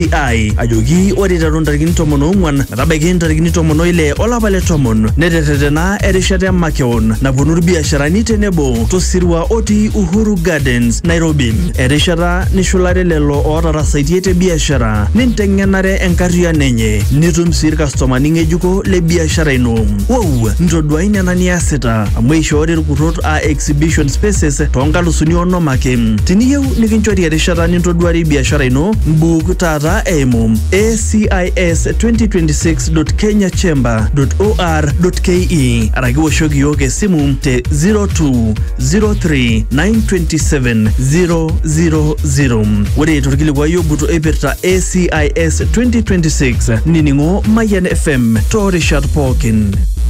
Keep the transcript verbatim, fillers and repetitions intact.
ai ajoki ore teton tarikini tomon ong'uan metabaiki ntarikini tomon oile olapa le tomon netetetena erishata emakeon naponu irbiasharani tenebo tosirua otii Uhuru Gardens Nairobi erishata nishulare lelo ootarasaitie te biashara ninteng'enare enkarriyiano enye nitum sii irkastomani ng'ejuko le biashara ino. Wow, ntoduai nena niasita amu eishoori irkurrot a exhibition spaces toonkalusuni onom ake. Teniyieu nikinchori erishata nintoduari biashara ino mbuuk taata eimu a c i s twenty twenty-six dot kenya chamber dot or dot k e araki woshoki yiok esimu te zero two zero three nine two seven zero zero zero. Ore torkilikuai obuto eipirta A C I S twenty twenty-six nining'o Mayan F M toorishat pookin.